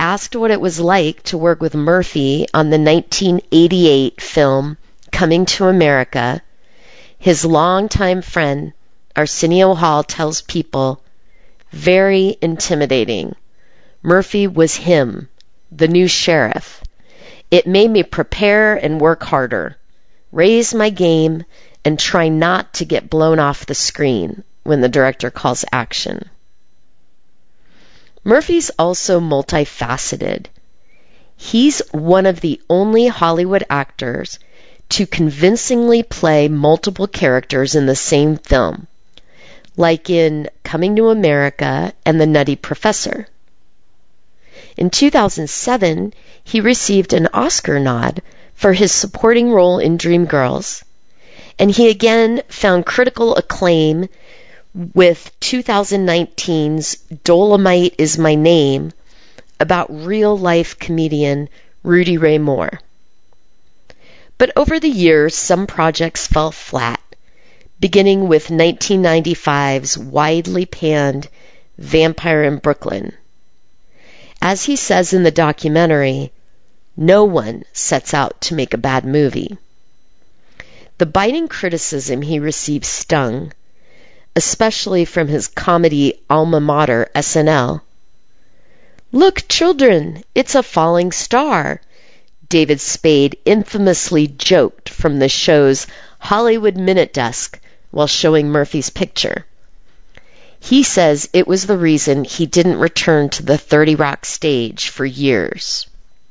asked what it was like to work with Murphy on the 1988 film Coming to America, his longtime friend Arsenio Hall tells People, very intimidating. Murphy was him, the new sheriff. It made me prepare and work harder, raise my game, and try not to get blown off the screen when the director calls action. Murphy's also multifaceted. He's one of the only Hollywood actors to convincingly play multiple characters in the same film, like in Coming to America and The Nutty Professor. In 2007, he received an Oscar nod for his supporting role in Dreamgirls, and he again found critical acclaim with 2019's Dolomite Is My Name, about real-life comedian Rudy Ray Moore. But over the years, some projects fell flat, beginning with 1995's widely panned Vampire in Brooklyn. As he says in the documentary, no one sets out to make a bad movie. The biting criticism he received stung, especially from his comedy alma mater, SNL. "Look, children, it's a falling star," David Spade infamously joked from the show's Hollywood Minute Desk while showing Murphy's picture. He says it was the reason he didn't return to the 30 Rock stage for years.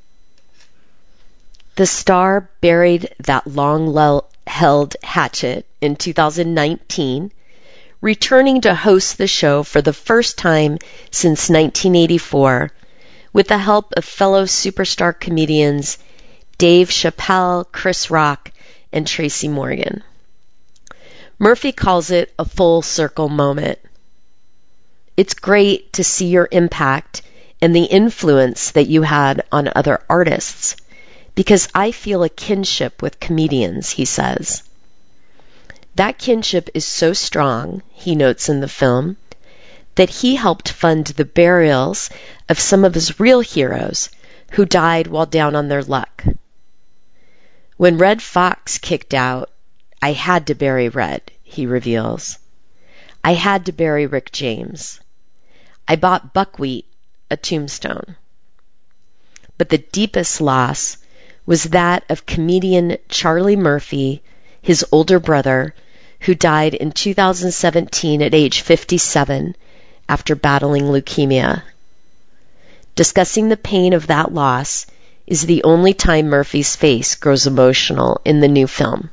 The star buried that long-held hatchet in 2019, returning to host the show for the first time since 1984 with the help of fellow superstar comedians Dave Chappelle, Chris Rock, and Tracy Morgan. Murphy calls it a full circle moment. It's great to see your impact and the influence that you had on other artists, because I feel a kinship with comedians, he says. That kinship is so strong, he notes in the film, that he helped fund the burials of some of his real heroes who died while down on their luck. When Red Fox kicked out, I had to bury Red, he reveals. I had to bury Rick James. I bought Buckwheat a tombstone. But the deepest loss was that of comedian Charlie Murphy, his older brother, who died in 2017 at age 57 after battling leukemia. Discussing the pain of that loss is the only time Murphy's face grows emotional in the new film.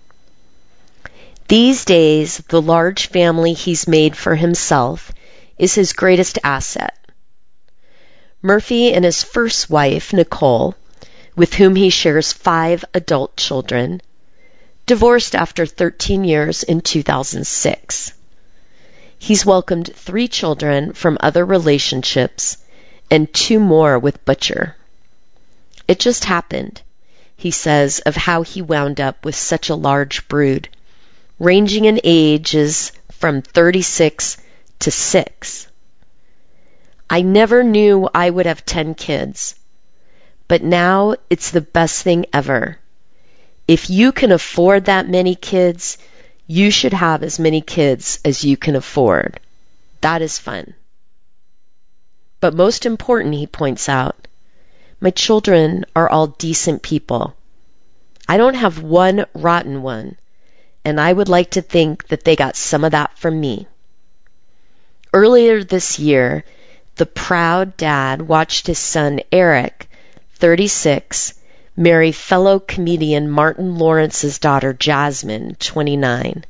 These days, the large family he's made for himself is his greatest asset. Murphy and his first wife, Nicole, with whom he shares 5 adult children, divorced after 13 years in 2006. He's welcomed 3 children from other relationships and 2 more with Butcher. It just happened, he says, of how he wound up with such a large brood, ranging in ages from 36 to 6. I never knew I would have 10 kids, but now it's the best thing ever. If you can afford that many kids, you should have as many kids as you can afford. That is fun. But most important, he points out, my children are all decent people. I don't have one rotten one, and I would like to think that they got some of that from me. Earlier this year, the proud dad watched his son Eric, 36, marry fellow comedian Martin Lawrence's daughter Jasmine, 29.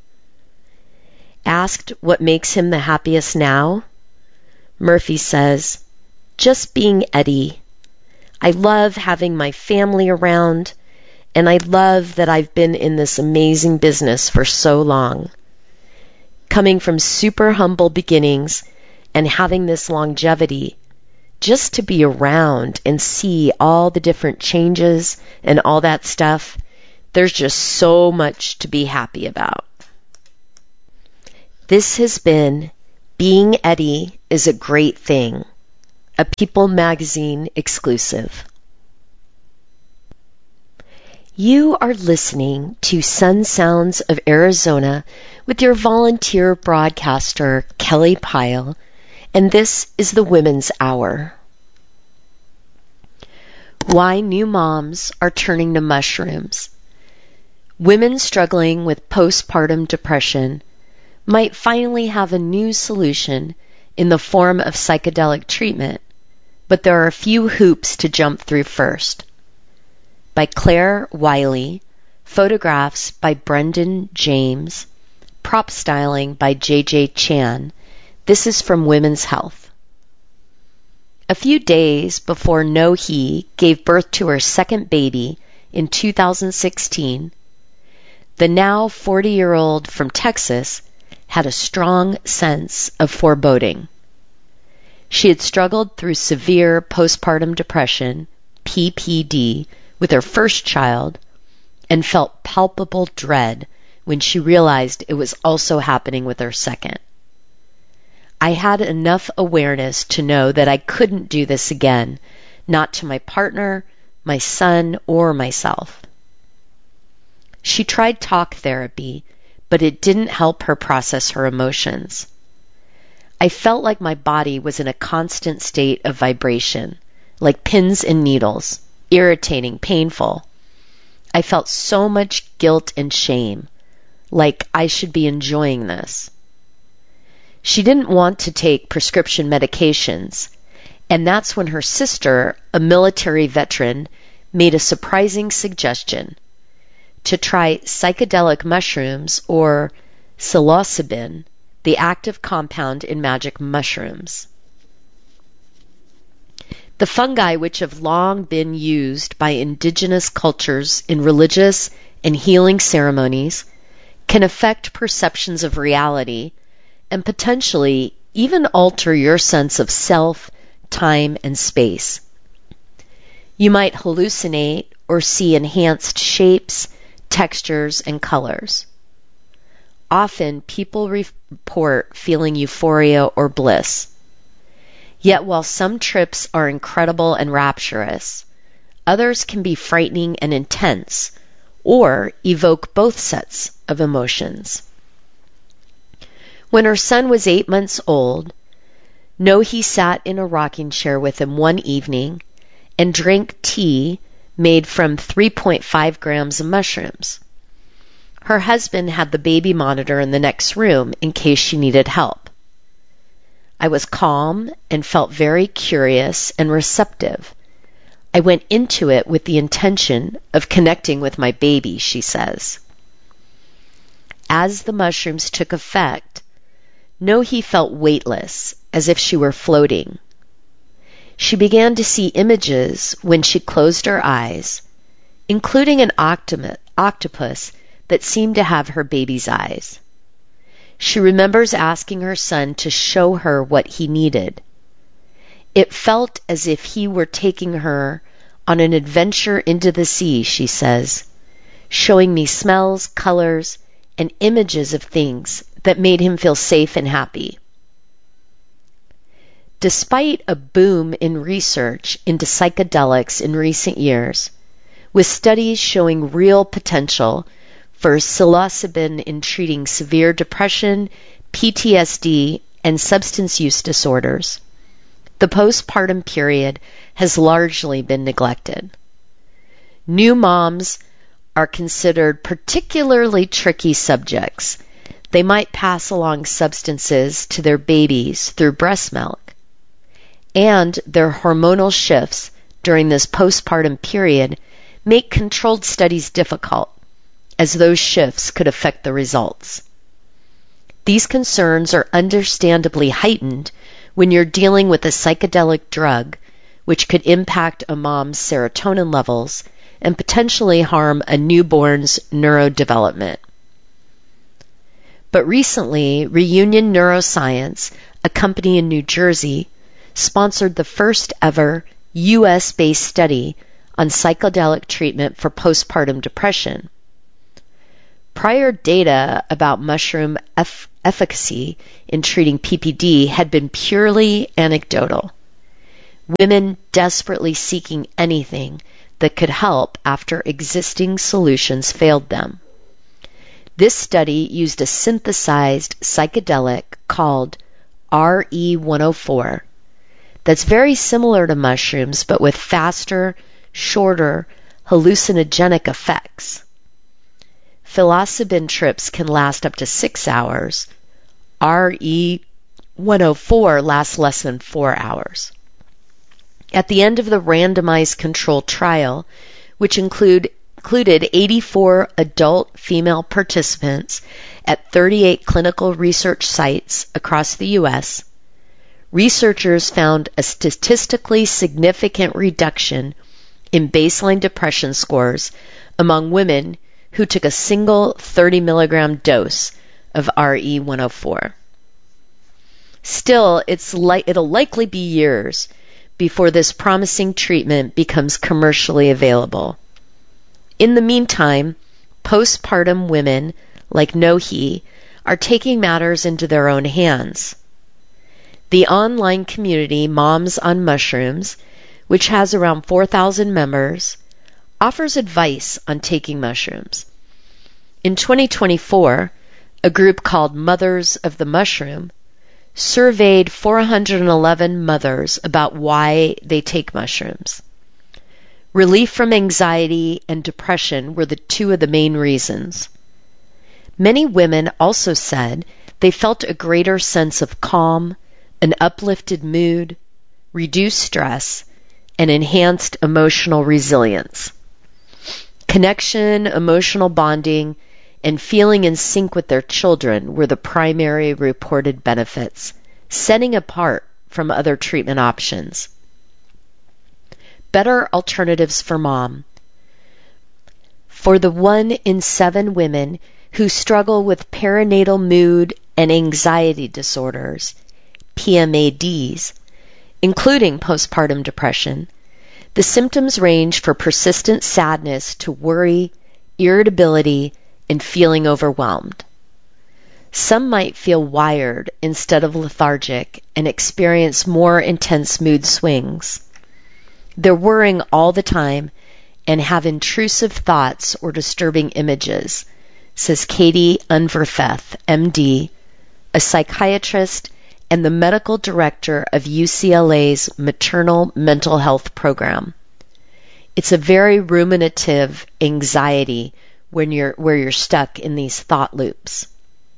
Asked what makes him the happiest now, Murphy says, just being Eddie. I love having my family around, and I love that I've been in this amazing business for so long. Coming from super humble beginnings and having this longevity, just to be around and see all the different changes and all that stuff, there's just so much to be happy about. This has been Being Eddie is a Great Thing, a People Magazine exclusive. You are listening to Sun Sounds of Arizona with your volunteer broadcaster, Kelly Pyle, and this is the Women's Hour. Why new moms are turning to mushrooms. Women struggling with postpartum depression might finally have a new solution in the form of psychedelic treatment, but there are a few hoops to jump through first. By Claire Wiley, photographs by Brendan James, prop styling by J.J. Chan. This is from Women's Health. A few days before No-Hee gave birth to her second baby in 2016, the now 40-year-old from Texas had a strong sense of foreboding. She had struggled through severe postpartum depression, PPD, with her first child, and felt palpable dread when she realized it was also happening with her second. I had enough awareness to know that I couldn't do this again, not to my partner, my son, or myself. She tried talk therapy, but it didn't help her process her emotions. I felt like my body was in a constant state of vibration, like pins and needles, irritating, painful. I felt so much guilt and shame, like I should be enjoying this. She didn't want to take prescription medications, and that's when her sister, a military veteran, made a surprising suggestion to try psychedelic mushrooms, or psilocybin, the active compound in magic mushrooms. The fungi, which have long been used by indigenous cultures in religious and healing ceremonies, can affect perceptions of reality and potentially even alter your sense of self, time, and space. You might hallucinate or see enhanced shapes, textures, and colors. Often, people report feeling euphoria or bliss. Yet while some trips are incredible and rapturous, others can be frightening and intense, or evoke both sets of emotions. When her son was 8 months old, No-Hee sat in a rocking chair with him one evening and drank tea made from 3.5 grams of mushrooms. Her husband had the baby monitor in the next room in case she needed help. I was calm and felt very curious and receptive. I went into it with the intention of connecting with my baby, she says. As the mushrooms took effect, No-Hee felt weightless, as if she were floating. She began to see images when she closed her eyes, including an octopus that seemed to have her baby's eyes. She remembers asking her son to show her what he needed. It felt as if he were taking her on an adventure into the sea, she says, showing me smells, colors, and images of things that made him feel safe and happy. Despite a boom in research into psychedelics in recent years, with studies showing real potential for psilocybin in treating severe depression, PTSD, and substance use disorders, the postpartum period has largely been neglected. New moms are considered particularly tricky subjects. They might pass along substances to their babies through breast milk, and their hormonal shifts during this postpartum period make controlled studies difficult, as those shifts could affect the results. These concerns are understandably heightened when you're dealing with a psychedelic drug which could impact a mom's serotonin levels and potentially harm a newborn's neurodevelopment. But recently, Reunion Neuroscience, a company in New Jersey, sponsored the first ever U.S.-based study on psychedelic treatment for postpartum depression. Prior data about mushroom efficacy in treating PPD had been purely anecdotal. women desperately seeking anything that could help after existing solutions failed them. This study used a synthesized psychedelic called RE104 that's very similar to mushrooms but with faster, shorter, hallucinogenic effects. Psilocybin trips can last up to 6 hours. RE104 lasts less than 4 hours. At the end of the randomized controlled trial, which included 84 adult female participants at 38 clinical research sites across the U.S., researchers found a statistically significant reduction in baseline depression scores among women who took a single 30 milligram dose of RE104. Still, it'll likely be years before this promising treatment becomes commercially available. In the meantime, postpartum women like Nohi are taking matters into their own hands. The online community Moms on Mushrooms, which has around 4,000 members, offers advice on taking mushrooms. In 2024, a group called Mothers of the Mushroom surveyed 411 mothers about why they take mushrooms. Relief from anxiety and depression were the two of the main reasons. Many women also said they felt a greater sense of calm, an uplifted mood, reduced stress, and enhanced emotional resilience. Connection, emotional bonding, and feeling in sync with their children were the primary reported benefits, setting apart from other treatment options. Better alternatives for mom. For the 1 in 7 women who struggle with perinatal mood and anxiety disorders, PMADs, including postpartum depression, the symptoms range from persistent sadness to worry, irritability, and feeling overwhelmed. Some might feel wired instead of lethargic and experience more intense mood swings. They're worrying all the time and have intrusive thoughts or disturbing images, says Katie Unverfeth, MD, a psychiatrist and the medical director of UCLA's maternal mental health program. It's a very ruminative anxiety where you're stuck in these thought loops.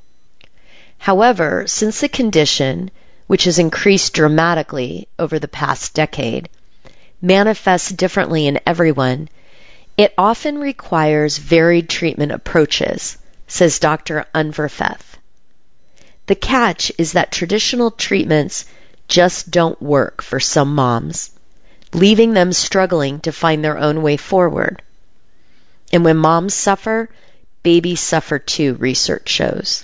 However, since the condition, which has increased dramatically over the past decade, manifests differently in everyone, it often requires varied treatment approaches, says Dr. Unverfeth. The catch is that traditional treatments just don't work for some moms, leaving them struggling to find their own way forward. And when moms suffer, babies suffer too, research shows.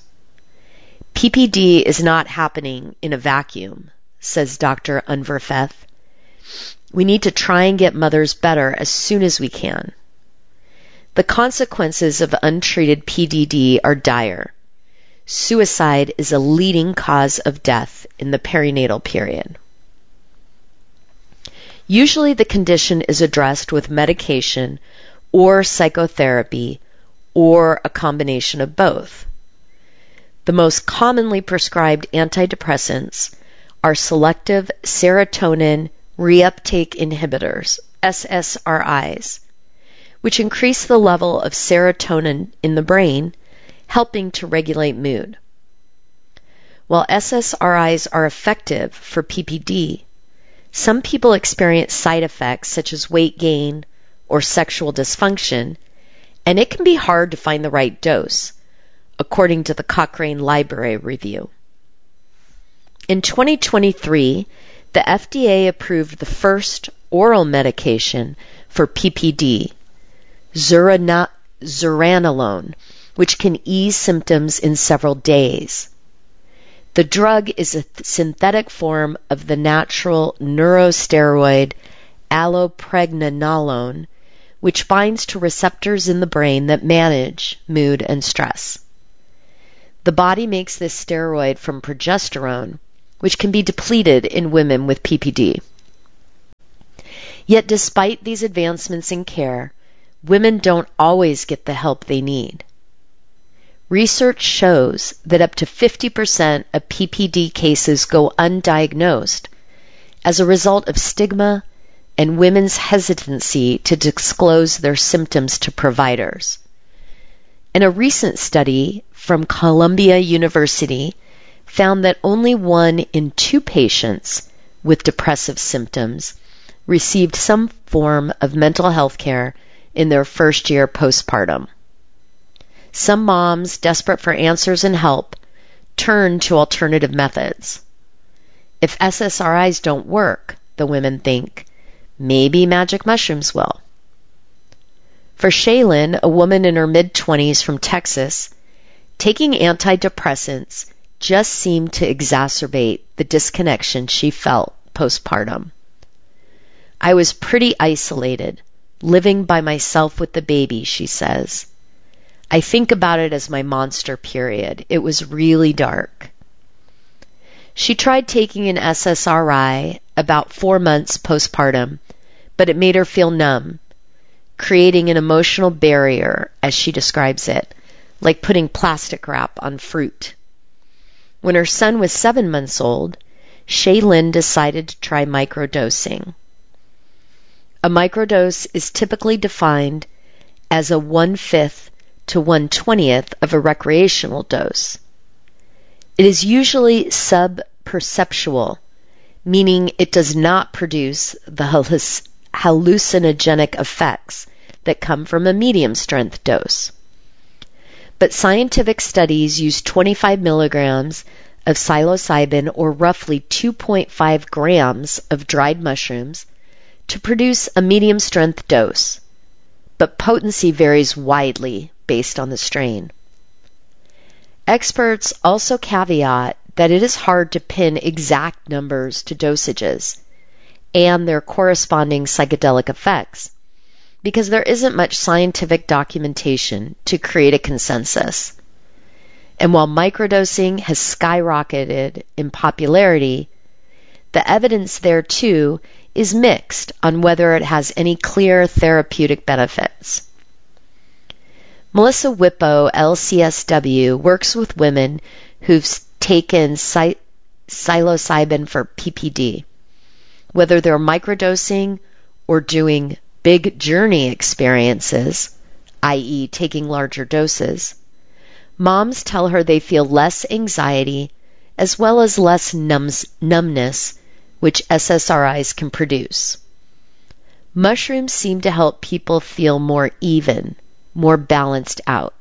PPD is not happening in a vacuum, says Dr. Unverfeth. We need to try and get mothers better as soon as we can. The consequences of untreated PDD are dire. Suicide is a leading cause of death in the perinatal period. Usually the condition is addressed with medication or psychotherapy or a combination of both. The most commonly prescribed antidepressants are selective serotonin reuptake inhibitors, SSRIs, which increase the level of serotonin in the brain, helping to regulate mood. While SSRIs are effective for PPD, some people experience side effects such as weight gain or sexual dysfunction, and it can be hard to find the right dose, according to the Cochrane Library Review. In 2023, the FDA approved the first oral medication for PPD, zuranolone, which can ease symptoms in several days. The drug is a synthetic form of the natural neurosteroid allopregnanolone, which binds to receptors in the brain that manage mood and stress. The body makes this steroid from progesterone, which can be depleted in women with PPD. Yet despite these advancements in care, women don't always get the help they need. Research shows that up to 50% of PPD cases go undiagnosed as a result of stigma and women's hesitancy to disclose their symptoms to providers. And a recent study from Columbia University found that only 1 in 2 patients with depressive symptoms received some form of mental health care in their first year postpartum. Some moms, desperate for answers and help, turn to alternative methods. If SSRIs don't work, the women think, maybe magic mushrooms will. For Shaylin, a woman in her mid-20s from Texas, taking antidepressants just seemed to exacerbate the disconnection she felt postpartum. I was pretty isolated, living by myself with the baby, she says. I think about it as my monster period. It was really dark. She tried taking an SSRI about 4 months postpartum, but it made her feel numb, creating an emotional barrier, as she describes it, like putting plastic wrap on fruit. When her son was 7 months old, Shaylin decided to try microdosing. A microdose is typically defined as a 1/5 to 1/20th of a recreational dose. It is usually sub-perceptual, meaning it does not produce the hallucinogenic effects that come from a medium-strength dose. But scientific studies use 25 milligrams of psilocybin, or roughly 2.5 grams of dried mushrooms, to produce a medium-strength dose, but potency varies widely based on the strain. Experts also caveat that it is hard to pin exact numbers to dosages and their corresponding psychedelic effects, because there isn't much scientific documentation to create a consensus. And while microdosing has skyrocketed in popularity, the evidence there too is mixed on whether it has any clear therapeutic benefits. Melissa Whippo, LCSW, works with women who've taken psilocybin for PPD. Whether they're microdosing or doing big journey experiences, i.e. taking larger doses, moms tell her they feel less anxiety as well as less numbness, which SSRIs can produce. Mushrooms seem to help people feel more even, more balanced out.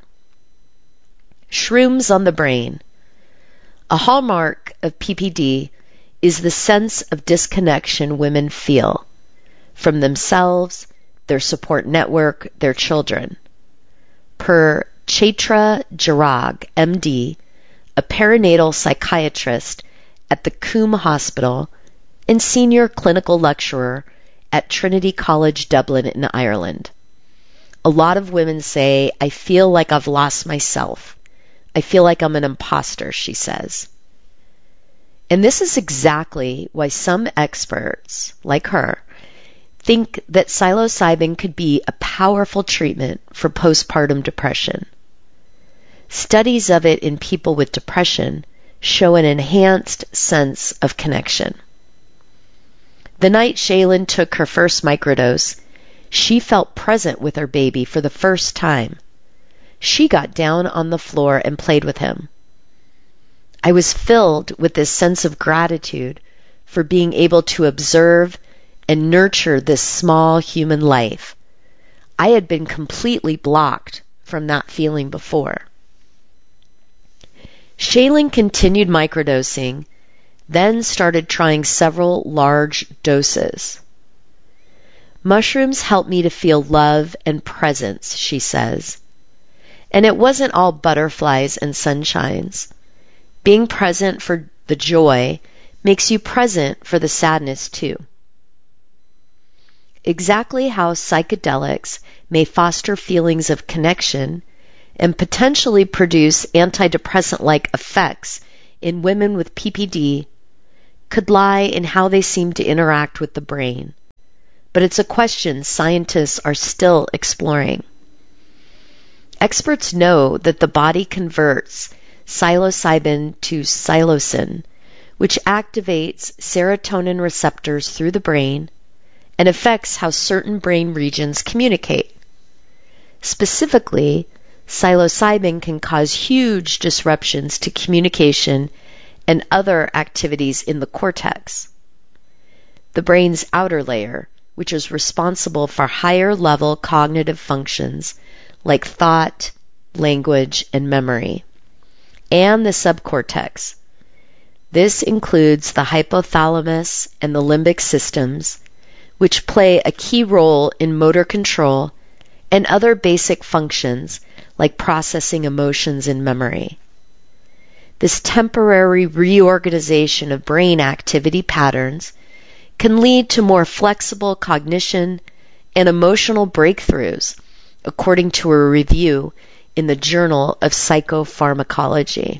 Shrooms on the brain. A hallmark of PPD is the sense of disconnection women feel from themselves, their support network, their children. Per Chaitra Jarag, MD, a perinatal psychiatrist at the Coombe Hospital and senior clinical lecturer at Trinity College Dublin in Ireland. A lot of women say, I feel like I've lost myself. I feel like I'm an imposter, she says. And this is exactly why some experts, like her, think that psilocybin could be a powerful treatment for postpartum depression. Studies of it in people with depression show an enhanced sense of connection. The night Shaylin took her first microdose, she felt present with her baby for the first time. She got down on the floor and played with him. I was filled with this sense of gratitude for being able to observe and nurture this small human life. I had been completely blocked from that feeling before. Shaylin continued microdosing, then started trying several large doses. Mushrooms helped me to feel love and presence, she says. And it wasn't all butterflies and sunshines. Being present for the joy makes you present for the sadness too. Exactly how psychedelics may foster feelings of connection and potentially produce antidepressant-like effects in women with PPD could lie in how they seem to interact with the brain. but it's a question scientists are still exploring. Experts know that the body converts psilocybin to psilocin, which activates serotonin receptors through the brain and affects how certain brain regions communicate. Specifically, psilocybin can cause huge disruptions to communication and other activities in the cortex, the brain's outer layer, which is responsible for higher-level cognitive functions like thought, language, and memory, and the subcortex. This includes the hypothalamus and the limbic systems, which play a key role in motor control and other basic functions like processing emotions and memory. This temporary reorganization of brain activity patterns can lead to more flexible cognition and emotional breakthroughs, according to a review in the Journal of Psychopharmacology.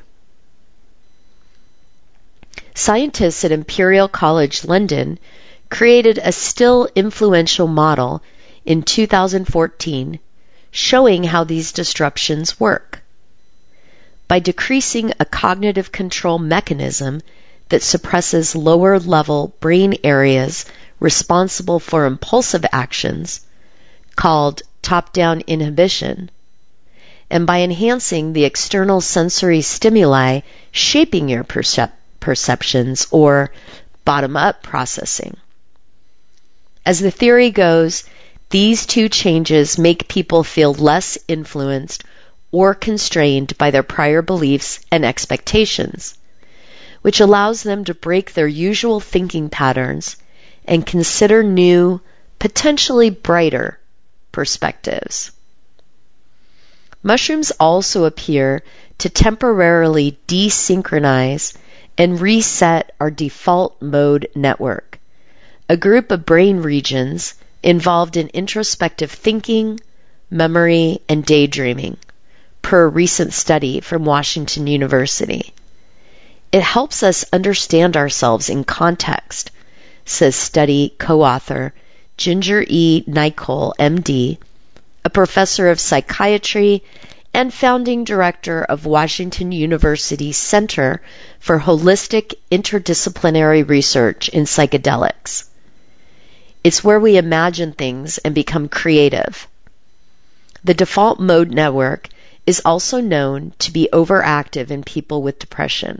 Scientists at Imperial College London created a still influential model in 2014 showing how these disruptions work. By decreasing a cognitive control mechanism that suppresses lower-level brain areas responsible for impulsive actions, called top-down inhibition, and by enhancing the external sensory stimuli shaping your perceptions, or bottom-up processing. As the theory goes, these two changes make people feel less influenced or constrained by their prior beliefs and expectations, which allows them to break their usual thinking patterns and consider new, potentially brighter perspectives. Mushrooms also appear to temporarily desynchronize and reset our default mode network, a group of brain regions involved in introspective thinking, memory, and daydreaming, per a recent study from Washington University. It helps us understand ourselves in context, says study co-author Ginger E. Nicole, MD, a professor of psychiatry and founding director of Washington University's Center for Holistic Interdisciplinary Research in Psychedelics. It's where we imagine things and become creative. The default mode network is also known to be overactive in people with depression.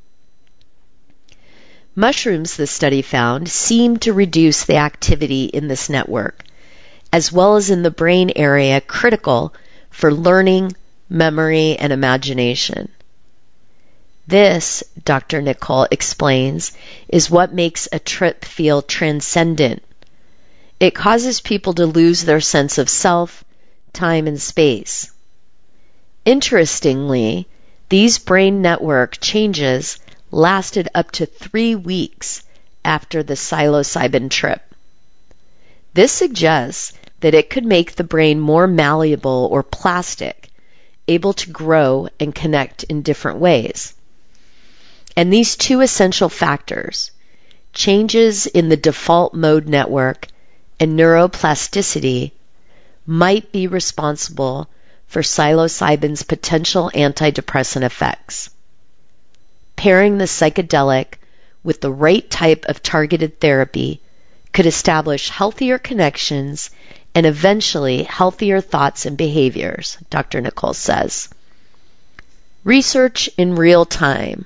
Mushrooms, the study found, seem to reduce the activity in this network, as well as in the brain area critical for learning, memory, and imagination. This, Dr. Nicole explains, is what makes a trip feel transcendent. It causes people to lose their sense of self, time, and space. Interestingly, these brain network changes lasted up to 3 weeks after the psilocybin trip. This suggests that it could make the brain more malleable or plastic, able to grow and connect in different ways. And these two essential factors, changes in the default mode network and neuroplasticity, might be responsible for psilocybin's potential antidepressant effects. Pairing the psychedelic with the right type of targeted therapy could establish healthier connections and eventually healthier thoughts and behaviors, Dr. Nicole says. Research in real time.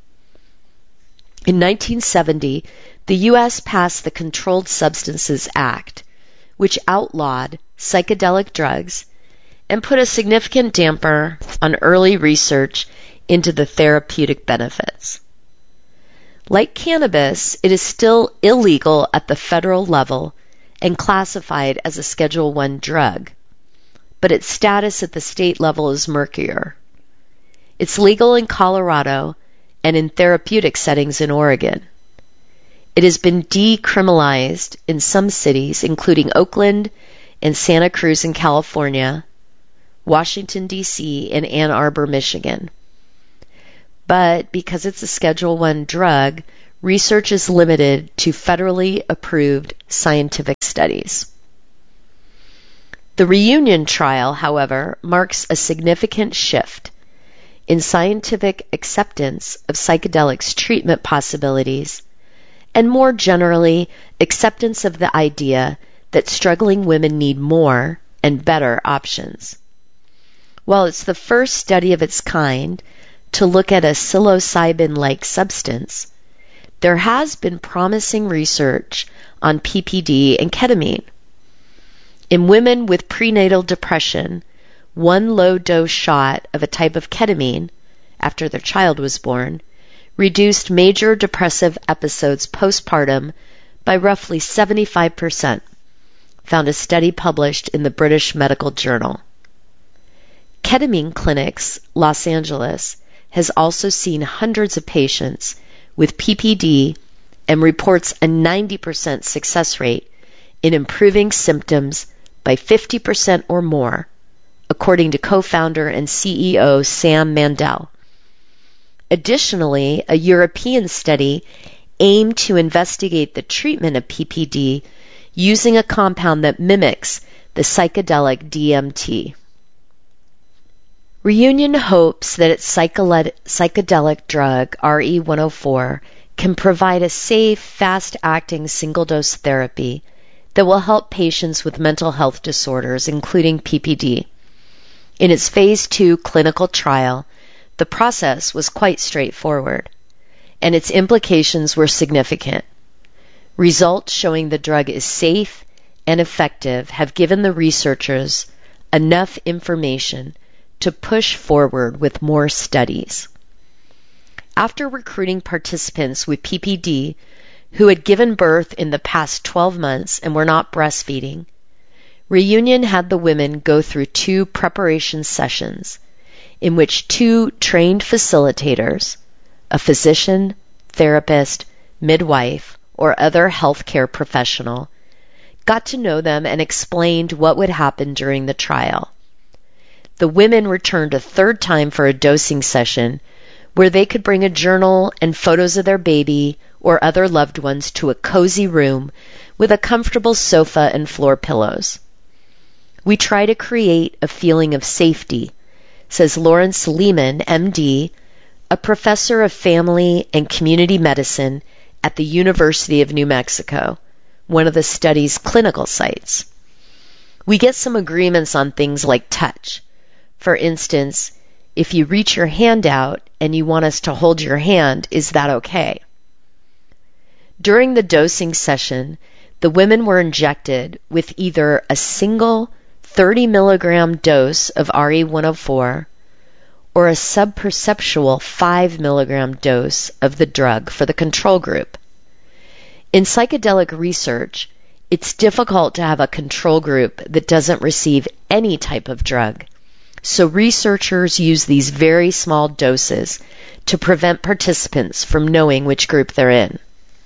In 1970, the U.S. passed the Controlled Substances Act, which outlawed psychedelic drugs and put a significant damper on early research into the therapeutic benefits. Like cannabis, it is still illegal at the federal level and classified as a Schedule I drug, but its status at the state level is murkier. It's legal in Colorado and in therapeutic settings in Oregon. It has been decriminalized in some cities, including Oakland and Santa Cruz in California, Washington, D.C., and Ann Arbor, Michigan. But because it's a Schedule I drug, research is limited to federally approved scientific studies. studies. The Reunion trial, however, marks a significant shift in scientific acceptance of psychedelics treatment possibilities, and more generally, acceptance of the idea that struggling women need more and better options. While it's the first study of its kind to look at a psilocybin-like substance, there has been promising research on PPD and ketamine. In women with prenatal depression, one low-dose shot of a type of ketamine after their child was born reduced major depressive episodes postpartum by roughly 75%, found a study published in the British Medical Journal. Ketamine Clinics, Los Angeles, has also seen hundreds of patients with PPD and reports a 90% success rate in improving symptoms by 50% or more, according to co-founder and CEO Sam Mandel. Additionally, a European study aimed to investigate the treatment of PPD using a compound that mimics the psychedelic DMT. Reunion hopes that its psychedelic drug, RE-104, can provide a safe, fast-acting single-dose therapy that will help patients with mental health disorders, including PPD. In its Phase 2 clinical trial, the process was quite straightforward, and its implications were significant. Results showing the drug is safe and effective have given the researchers enough information to push forward with more studies. After recruiting participants with PPD who had given birth in the past 12 months and were not breastfeeding, Reunion had the women go through 2 preparation sessions in which 2 trained facilitators, a physician, therapist, midwife, or other healthcare professional, got to know them and explained what would happen during the trial. The women returned a 3rd time for a dosing session where they could bring a journal and photos of their baby or other loved ones to a cozy room with a comfortable sofa and floor pillows. We try to create a feeling of safety, says Lawrence Lehman, MD, a professor of family and community medicine at the University of New Mexico, one of the study's clinical sites. We get some agreements on things like touch. For instance, if you reach your hand out and you want us to hold your hand, is that okay? During the dosing session, the women were injected with either a single 30 milligram dose of RE-104 or a subperceptual 5 milligram dose of the drug for the control group. In psychedelic research, it's difficult to have a control group that doesn't receive any type of drug. So researchers use these very small doses to prevent participants from knowing which group they're in.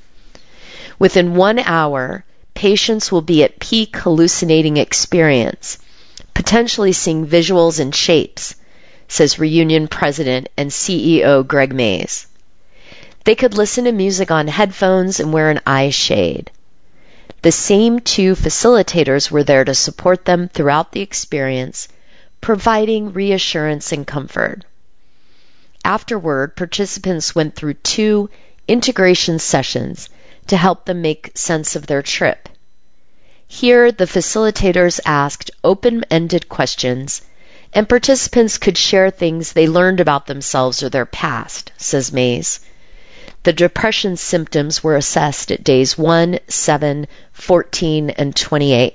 Within 1 hour, patients will be at peak hallucinating experience, potentially seeing visuals and shapes, says Reunion President and CEO Greg Mays. They could listen to music on headphones and wear an eye shade. The same 2 facilitators were there to support them throughout the experience, providing reassurance and comfort. Afterward, participants went through 2 integration sessions to help them make sense of their trip. Here, the facilitators asked open-ended questions, and participants could share things they learned about themselves or their past, says Mays. The depression symptoms were assessed at days 1, 7, 14, and 28.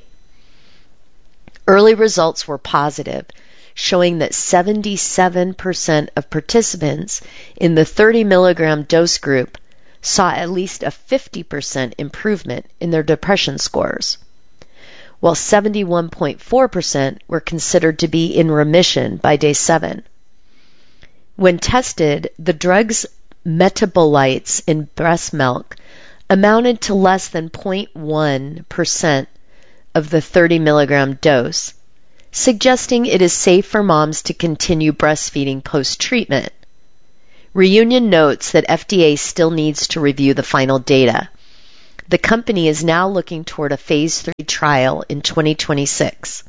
Early results were positive, showing that 77% of participants in the 30 milligram dose group saw at least a 50% improvement in their depression scores, while 71.4% were considered to be in remission by day 7. When tested, the drug's metabolites in breast milk amounted to less than 0.1% of the 30 milligram dose, suggesting it is safe for moms to continue breastfeeding post-treatment. Reunion notes that FDA still needs to review the final data, The company is now looking toward a phase 3 trial in 2026.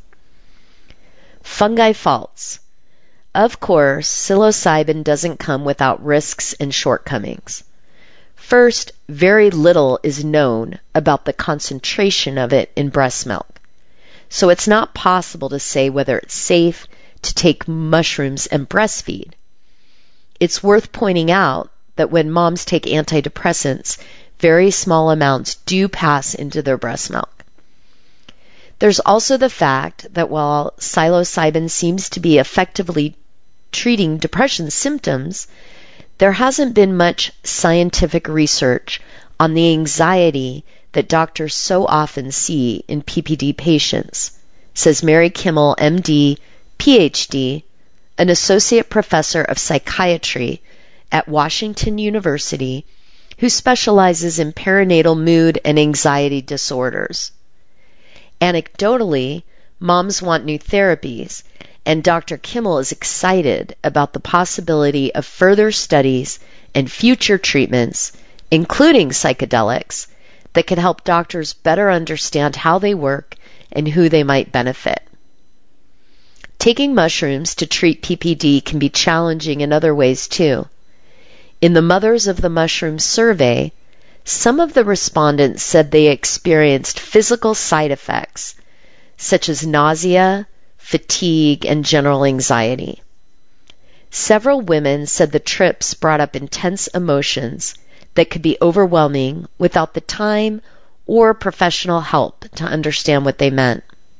Fungi faults. Of course, psilocybin doesn't come without risks and shortcomings. First, very little is known about the concentration of it in breast milk, so it's not possible to say whether it's safe to take mushrooms and breastfeed. It's worth pointing out that when moms take antidepressants, very small amounts do pass into their breast milk. There's also the fact that while psilocybin seems to be effectively treating depression symptoms, there hasn't been much scientific research on the anxiety that doctors so often see in PPD patients, says Mary Kimmel, MD, PhD, an associate professor of psychiatry at Washington University who specializes in perinatal mood and anxiety disorders. Anecdotally, moms want new therapies, and Dr. Kimmel is excited about the possibility of further studies and future treatments, including psychedelics, that can help doctors better understand how they work and who they might benefit. Taking mushrooms to treat PPD can be challenging in other ways too. In the Mothers of the Mushroom survey, some of the respondents said they experienced physical side effects, such as nausea, fatigue, and general anxiety. Several women said the trips brought up intense emotions that could be overwhelming without the time or professional help to understand what they meant.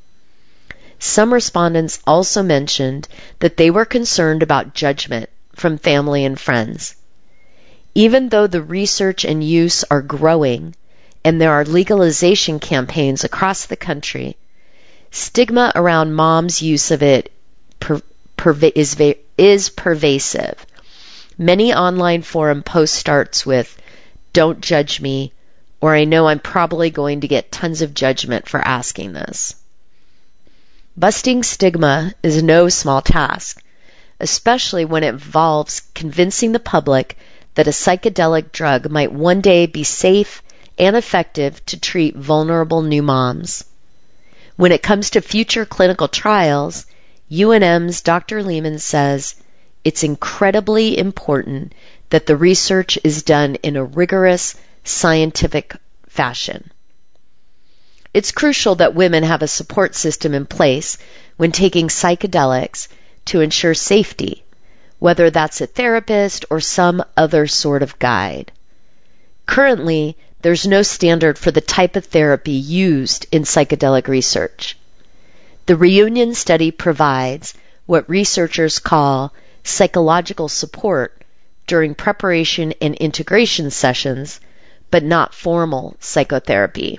Some respondents also mentioned that they were concerned about judgment from family and friends. Even though the research and use are growing and there are legalization campaigns across the country, stigma around moms' use of it is pervasive. Many online forum posts starts with, "Don't judge me," or "I know I'm probably going to get tons of judgment for asking this." Busting stigma is no small task, especially when it involves convincing the public that a psychedelic drug might one day be safe and effective to treat vulnerable new moms. When it comes to future clinical trials, UNM's Dr. Lehman says it's incredibly important that the research is done in a rigorous, scientific fashion. It's crucial that women have a support system in place when taking psychedelics to ensure safety, whether that's a therapist or some other sort of guide. Currently, there's no standard for the type of therapy used in psychedelic research. The Reunion study provides what researchers call psychological support during preparation and integration sessions, but not formal psychotherapy.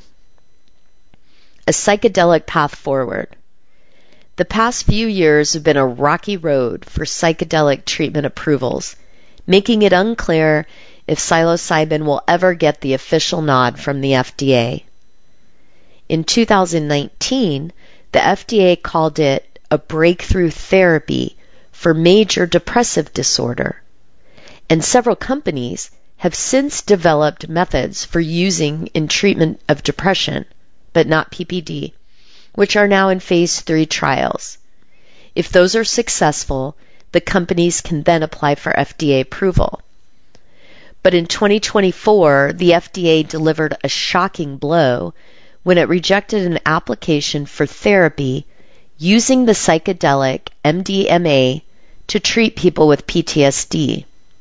A psychedelic path forward. The past few years have been a rocky road for psychedelic treatment approvals, making it unclear if psilocybin will ever get the official nod from the FDA. In 2019, the FDA called it a breakthrough therapy for major depressive disorder, and several companies have since developed methods for using in treatment of depression, but not PPD, which are now in phase 3 trials. If those are successful, the companies can then apply for FDA approval. But in 2024, the FDA delivered a shocking blow when it rejected an application for therapy using the psychedelic MDMA to treat people with PTSD.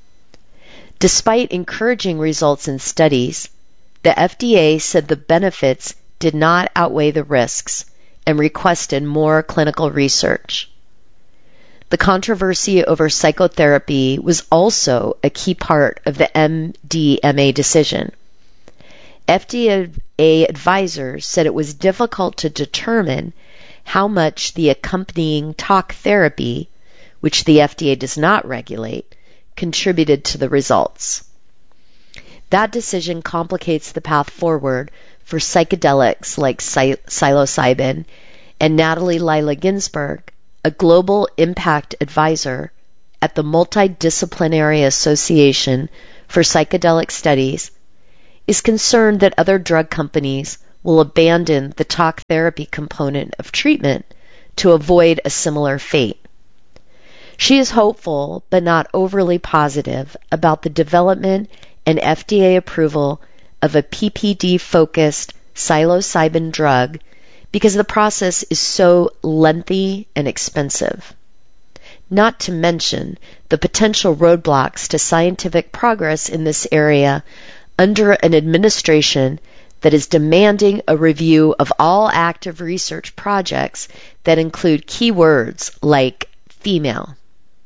Despite encouraging results in studies, the FDA said the benefits did not outweigh the risks and requested more clinical research. The controversy over psychotherapy was also a key part of the MDMA decision. FDA advisors said it was difficult to determine how much the accompanying talk therapy, which the FDA does not regulate, contributed to the results. That decision complicates the path forward for psychedelics like psilocybin, and Natalie Lila Ginsburg, a global impact advisor at the Multidisciplinary Association for Psychedelic Studies, is concerned that other drug companies will abandon the talk therapy component of treatment to avoid a similar fate. She is hopeful, but not overly positive, about the development and FDA approval of a PPD-focused psilocybin drug because the process is so lengthy and expensive. Not to mention the potential roadblocks to scientific progress in this area under an administration that is demanding a review of all active research projects that include keywords like female.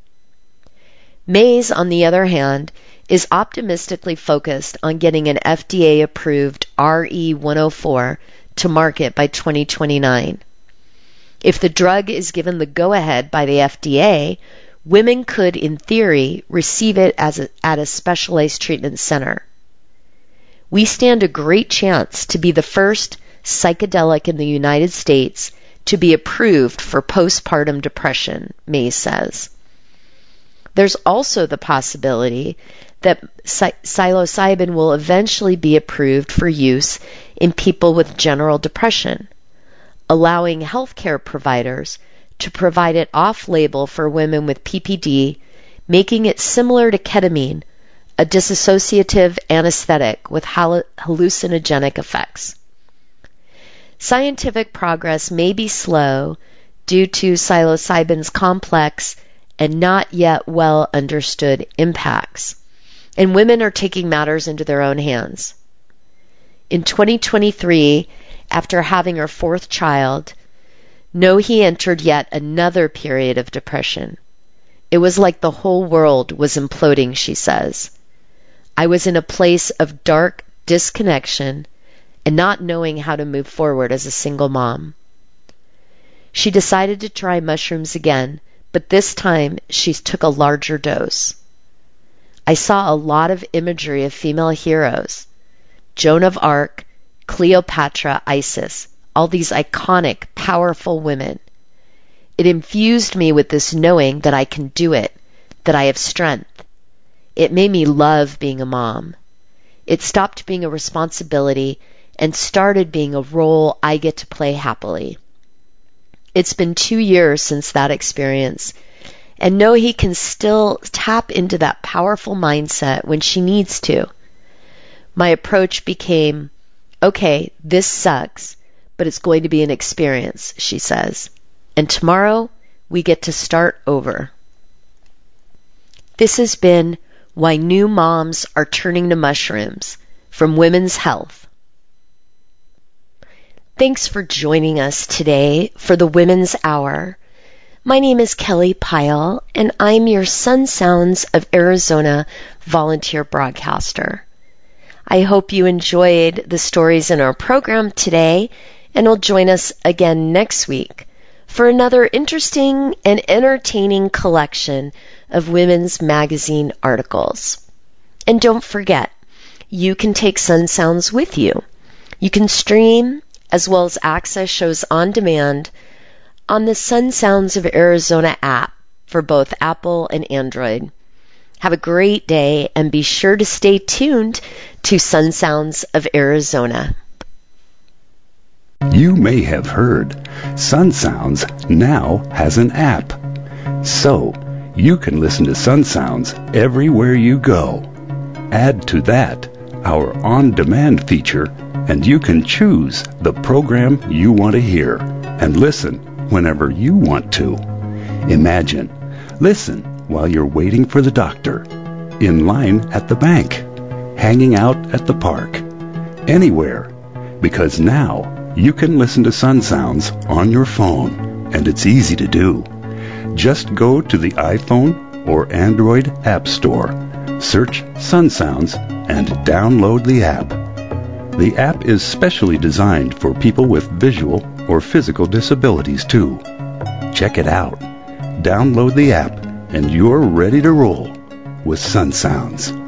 Mays, on the other hand, is optimistically focused on getting an FDA-approved RE-104 to market by 2029. If the drug is given the go-ahead by the FDA, women could, in theory, receive it at a specialized treatment center. We stand a great chance to be the first psychedelic in the United States to be approved for postpartum depression, Mays says. There's also the possibility that psilocybin will eventually be approved for use in people with general depression, allowing healthcare providers to provide it off-label for women with PPD, making it similar to ketamine, a dissociative anesthetic with hallucinogenic effects. Scientific progress may be slow due to psilocybin's complex and not yet well understood impacts, and women are taking matters into their own hands. In 2023, after having her fourth child, Nohe entered yet another period of depression. It was like the whole world was imploding, she says. I was in a place of dark disconnection and not knowing how to move forward as a single mom. She decided to try mushrooms again, but this time she took a larger dose. I saw a lot of imagery of female heroes, Joan of Arc, Cleopatra, Isis, all these iconic, powerful women. It infused me with this knowing that I can do it, that I have strength. It made me love being a mom. It stopped being a responsibility and started being a role I get to play happily. It's been 2 years since that experience, and Nohe can still tap into that powerful mindset when she needs to. My approach became, okay, this sucks, but it's going to be an experience, she says. And tomorrow, we get to start over. This has been Why New Moms Are Turning to Mushrooms from Women's Health. Thanks for joining us today for the Women's Hour. My name is Kelly Pyle, and I'm your Sun Sounds of Arizona volunteer broadcaster. I hope you enjoyed the stories in our program today, and will join us again next week for another interesting and entertaining collection of women's magazine articles. And don't forget, you can take Sun Sounds with you. You can stream as well as access shows on demand on the Sun Sounds of Arizona app for both Apple and Android. Have a great day and be sure to stay tuned to Sun Sounds of Arizona. You may have heard Sun Sounds now has an app. So you can listen to Sun Sounds everywhere you go. Add to that our on-demand feature, and you can choose the program you want to hear and listen whenever you want to. Imagine, listen while you're waiting for the doctor, in line at the bank, hanging out at the park, anywhere, because now you can listen to Sun Sounds on your phone, and it's easy to do. Just go to the iPhone or Android App Store, search Sun Sounds, and download the app. The app is specially designed for people with visual or physical disabilities too. Check it out. Download the app and you're ready to roll with Sun Sounds.